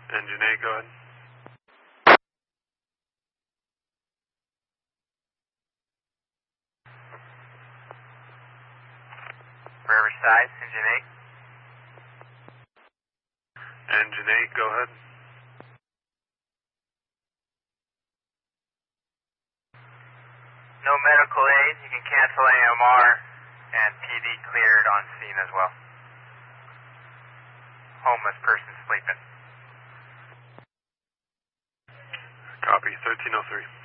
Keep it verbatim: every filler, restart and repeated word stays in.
Engine eight, go ahead. Riverside, engine eight. Engine eight, go ahead. No medical aid. You can cancel A M R and P D cleared on scene as well. Homeless person sleeping. Copy, thirteen oh three.